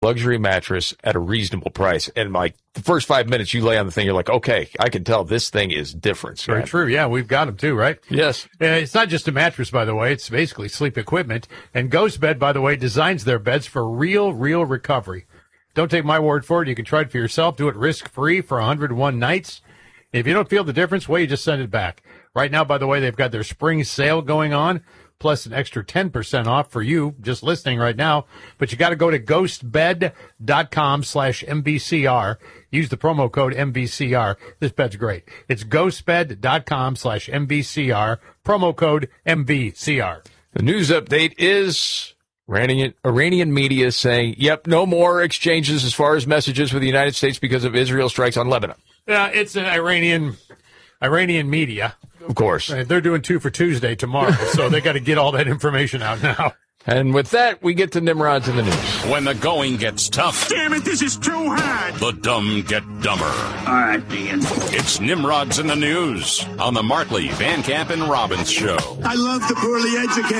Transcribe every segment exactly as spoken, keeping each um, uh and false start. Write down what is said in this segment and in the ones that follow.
luxury mattress at a reasonable price. And like the first five minutes you lay on the thing, you're like, okay, I can tell this thing is different. Very true. Yeah, we've got them too, right? Yes. Uh, it's not just a mattress, by the way. It's basically sleep equipment. And Ghost Bed, by the way, designs their beds for real, real recovery. Don't take my word for it. You can try it for yourself. Do it risk-free for one hundred one nights. If you don't feel the difference, well, you just send it back. Right now, by the way, they've got their spring sale going on, plus an extra ten percent off for you just listening right now. But you got to go to ghostbed.com slash MVCR. Use the promo code M V C R. This bed's great. It's ghostbed.com slash MVCR. Promo code M V C R. The news update is Iranian, Iranian media saying, yep, no more exchanges as far as messages with the United States because of Israel strikes on Lebanon. Yeah, it's an Iranian Iranian media. Of course. They're doing two for Tuesday tomorrow, so they got to get all that information out now. And with that, we get to Nimrod's in the news. When the going gets tough. Damn it, this is too hard. The dumb get dumber. All right, Ian. It's Nimrod's in the news on the Markley, Van Camp, and Robbins show. I love the poorly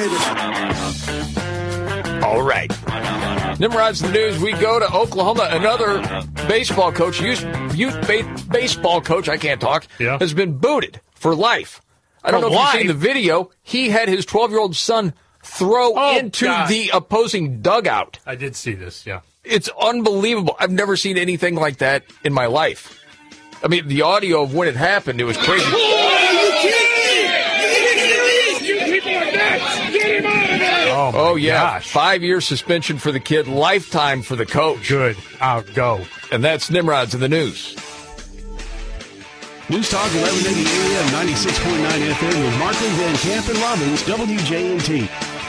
educated. All right. Nimrod's in the news. We go to Oklahoma. Another baseball coach, youth, youth ba- baseball coach, I can't talk, yeah. has been booted for life. I don't for know if life? you've seen the video. He had his twelve-year-old son throw oh, into God. the opposing dugout. I did see this, yeah. It's unbelievable. I've never seen anything like that in my life. I mean, the audio of when it happened, it was crazy. Oh, are you kidding me? You people are nuts. Get him out of there. Oh, oh yeah. Gosh. Five-year suspension for the kid, lifetime for the coach. Good. I'll go. And that's Nimrod's in the news. News Talk eleven eighty A M, ninety-six point nine F M with Markley, Van Camp, and Robbins, W J N T.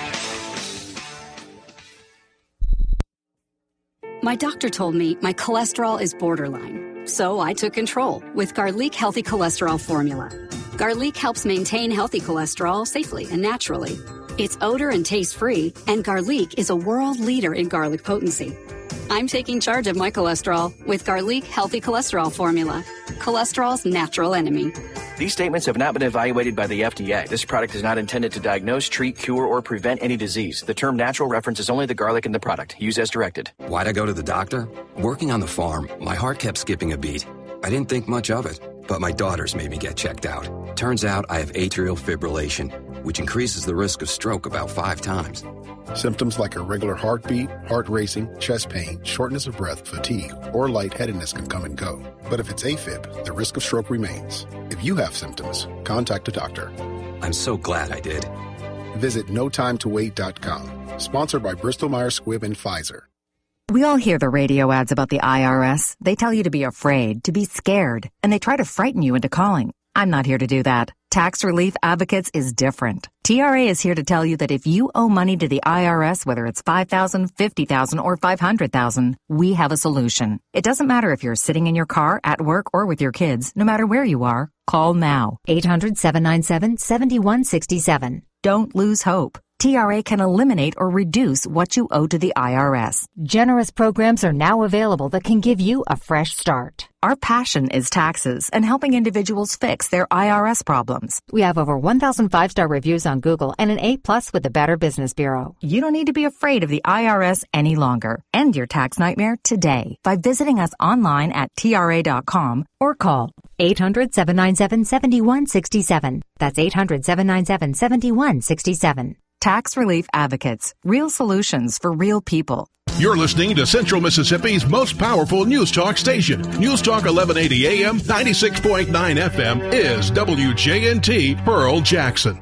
My doctor told me my cholesterol is borderline, so I took control with Garlic Healthy Cholesterol Formula. Garlic helps maintain healthy cholesterol safely and naturally. It's odor and taste-free, and Garlic is a world leader in garlic potency. I'm taking charge of my cholesterol with Garlic Healthy Cholesterol Formula, cholesterol's natural enemy. These statements have not been evaluated by the F D A. This product is not intended to diagnose, treat, cure, or prevent any disease. The term natural references only the garlic in the product. Use as directed. Why'd I go to the doctor? Working on the farm, my heart kept skipping a beat. I didn't think much of it, but my daughters made me get checked out. Turns out I have atrial fibrillation, which increases the risk of stroke about five times. Symptoms like irregular heartbeat, heart racing, chest pain, shortness of breath, fatigue, or lightheadedness can come and go. But if it's AFib, the risk of stroke remains. If you have symptoms, contact a doctor. I'm so glad I did. Visit no time to wait dot com. Sponsored by Bristol Myers Squibb and Pfizer. We all hear the radio ads about the I R S. They tell you to be afraid, to be scared, and they try to frighten you into calling. I'm not here to do that. Tax Relief Advocates is different. T R A is here to tell you that if you owe money to the I R S, whether it's five thousand dollars, fifty thousand dollars, or five hundred thousand dollars, we have a solution. It doesn't matter if you're sitting in your car, at work, or with your kids. No matter where you are, call now. eight hundred, seven nine seven, seven one six seven. Don't lose hope. T R A can eliminate or reduce what you owe to the I R S. Generous programs are now available that can give you a fresh start. Our passion is taxes and helping individuals fix their I R S problems. We have over one thousand five-star reviews on Google and an A plus with the Better Business Bureau. You don't need to be afraid of the I R S any longer. End your tax nightmare today by visiting us online at T R A dot com or call eight hundred, seven nine seven, seven one six seven. That's eight hundred, seven nine seven, seven one six seven. Tax Relief Advocates. Real solutions for real people. You're listening to Central Mississippi's most powerful news talk station. News Talk eleven eighty A M, ninety-six point nine F M is W J N T Pearl Jackson.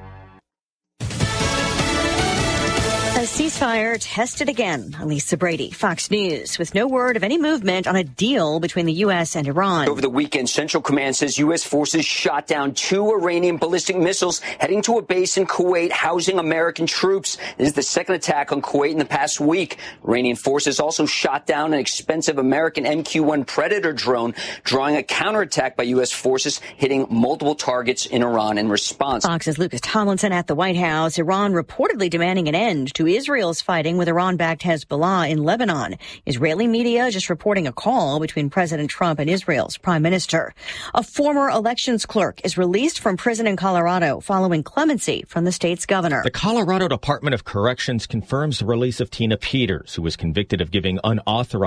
A ceasefire tested again. Lisa Brady, Fox News, with no word of any movement on a deal between the U S and Iran. Over the weekend, Central Command says U S forces shot down two Iranian ballistic missiles heading to a base in Kuwait housing American troops. This is the second attack on Kuwait in the past week. Iranian forces also shot down an expensive American M Q one Predator drone, drawing a counterattack by U S forces, hitting multiple targets in Iran in response. Fox's Lucas Tomlinson at the White House. Iran reportedly demanding an end to Israel's fighting with Iran-backed Hezbollah in Lebanon. Israeli media just reporting a call between President Trump and Israel's prime minister. A former elections clerk is released from prison in Colorado following clemency from the state's governor. The Colorado Department of Corrections confirms the release of Tina Peters, who was convicted of giving unauthorized